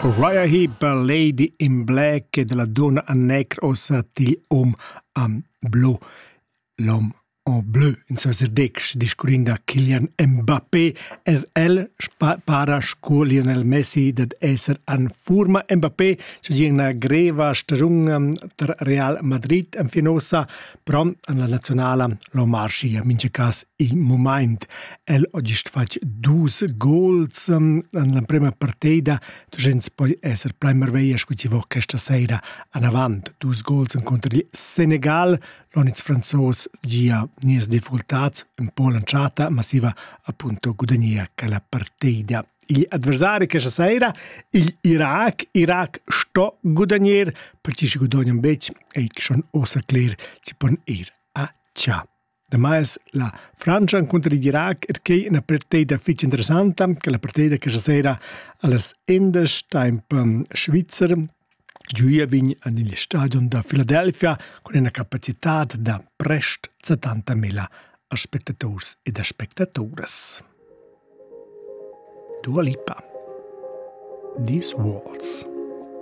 Uriah Heep, Lady in Black, e della donna a negro ossa til om am blu. L'om en bleu, in Saserdec, discurinda Kylian Mbappé, el para sco Lionel Messi dad esser an forma. Mbappé, c'è una greva stagione per Real Madrid en fienosa, però en la nazionale lo marschi a mince cas in moment. El ha gist fatg 2 goals en la prima partida, gens poi esser plein merveia scuci vo questa sera an avant. 2 goals contro il Senegal, l'oniz franzos gia nies difficultats, un po' lanciata, ma si va appunto guadagnia che la partita. Gli avversari questa sera, il Iraq sto guadagnier, perché si guadagna un bec e che sono ossa clear si pon ir a ciao. Damais la Francia contro l'Iraq è che una partita fitch interessante, che la partita questa sera alles Endes time Schweizer Giuia vign negli stadion da Philadelphia con una capacità da prest 70.000 spettators ed spectatores. Dua Lipa. These walls.